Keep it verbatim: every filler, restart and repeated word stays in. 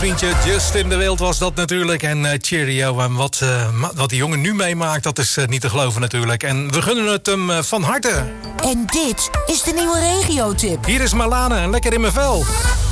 vriendje Justin de Wild was dat natuurlijk. En uh, cheerio. En wat, uh, wat die jongen nu meemaakt, dat is uh, niet te geloven natuurlijk. En we gunnen het hem uh, van harte. En dit is de nieuwe regiotip. Hier is Malane en Lekker in mijn vel.